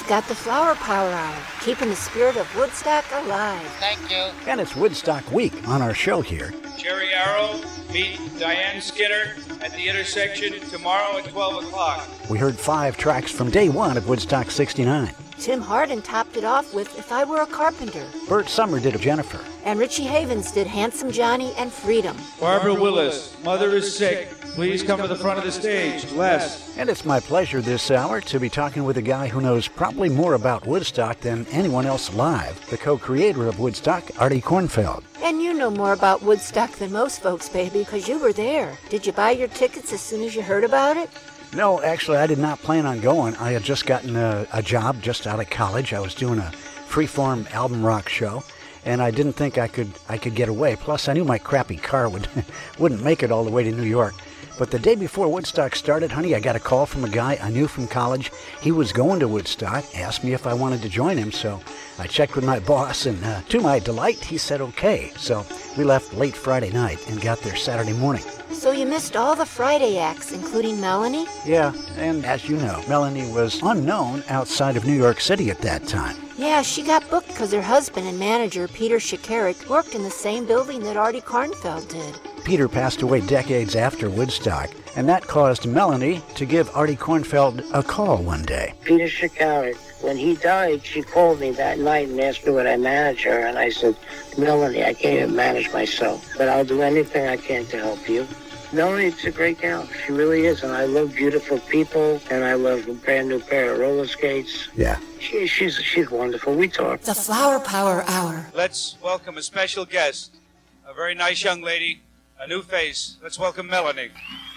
We've got the Flower Power Hour, keeping the spirit of Woodstock alive. Thank you. And it's Woodstock Week on our show here. Jerry Arrow, meet Diane Skinner at the intersection tomorrow at 12 o'clock. We heard 5 tracks from day one of Woodstock 69. Tim Hardin topped it off with If I Were a Carpenter. Bert Summer did Jennifer. And Richie Havens did Handsome Johnny and Freedom. Barbara Willis, Mother is Sick. Please come to the front of the stage. Les. And it's my pleasure this hour to be talking with a guy who knows probably more about Woodstock than anyone else live, the co-creator of Woodstock, Artie Kornfeld. And you know more about Woodstock than most folks, baby, because you were there. Did you buy your tickets as soon as you heard about it? No, actually, I did not plan on going. I had just gotten a job just out of college. I was doing a freeform album rock show, and I didn't think I could get away. Plus, I knew my crappy car wouldn't make it all the way to New York. But the day before Woodstock started, honey, I got a call from a guy I knew from college. He was going to Woodstock, asked me if I wanted to join him, so I checked with my boss, and to my delight, he said okay. So we left late Friday night and got there Saturday morning. So you missed all the Friday acts, including Melanie? Yeah, and as you know, Melanie was unknown outside of New York City at that time. Yeah, she got booked because her husband and manager, Peter Schickerick, worked in the same building that Artie Kornfeld did. Peter passed away decades after Woodstock, and that caused Melanie to give Artie Kornfeld a call one day. Peter Schickerick, when he died, she called me that night and asked me would I manage her, and I said, Melanie, I can't even manage myself, but I'll do anything I can to help you. Melanie's a great gal. She really is, and I love beautiful people, and I love a brand new pair of roller skates. Yeah. She's wonderful. We talk. The Flower Power Hour. Let's welcome a special guest, a very nice young lady, a new face. Let's welcome Melanie.